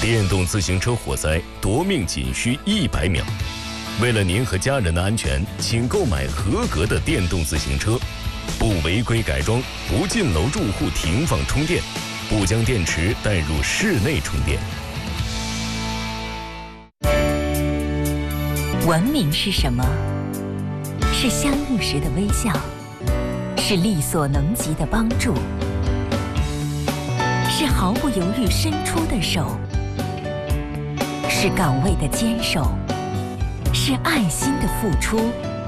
电动自行车火灾夺命仅需100秒。为了您和家人的安全，请购买合格的电动自行车，不违规改装，不进楼住户停放充电，不将电池带入室内充电。 文明是什么？是相遇时的微笑，是力所能及的帮助，是毫不犹豫伸出的手，是岗位的坚守，是爱心的付出，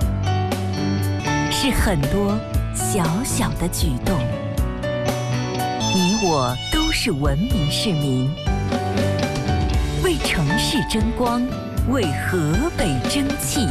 是很多小小的举动。你我都是文明市民，为城市争光，为河北争气。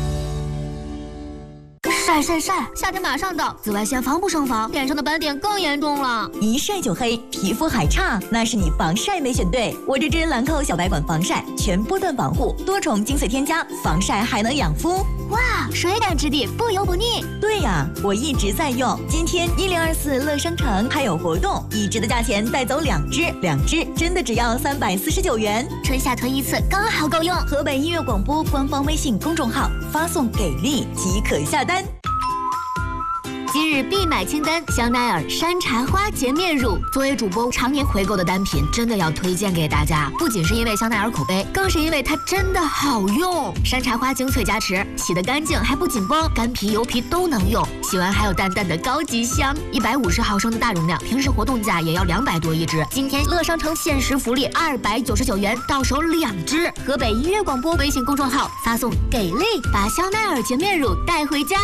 晒晒晒！夏天马上到，紫外线防不胜防，脸上的斑点更严重了。 一晒就黑，皮肤还差，那是你防晒没选对。我这支兰蔻小白管防晒，全波段保护，多重精粹添加，防晒还能养肤。 哇，水感质地，不油不腻。 对呀，我一直在用。今天1024乐商城还有活动，一支的价钱带走2支，2支真的只要349元。 春夏囤一次，刚好够用。 河北音乐广播官方微信公众号发送给力即可下单。 今日必买清单：香奈儿山茶花洁面乳。作为主播常年回购的单品，真的要推荐给大家。不仅是因为香奈儿口碑，更是因为它真的好用。山茶花精粹加持，洗得干净还不紧绷，干皮油皮都能用。洗完还有淡淡的高级香。150毫升的大容量，平时活动价也要200多一支。今天乐商城限时福利299元，到手2支。河北音乐广播微信公众号发送给力，把香奈儿洁面乳带回家。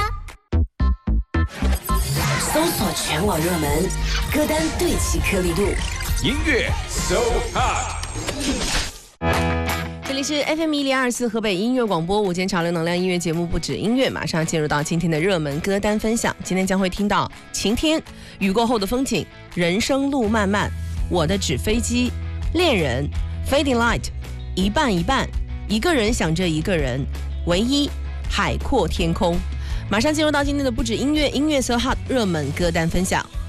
搜索全网热门歌单，对齐颗粒度， 音乐 So Hot。 这里是 FM 1024河北音乐广播午间潮流能量音乐节目，不止音乐，马上进入到今天的热门歌单分享。今天将会听到晴天、雨过后的风景、人生路漫漫、我的纸飞机、恋人、Fading Light、一半一半、一个人想着一个人、唯一、海阔天空。马上进入到今天的不止音乐 So Hot 热门歌单分享。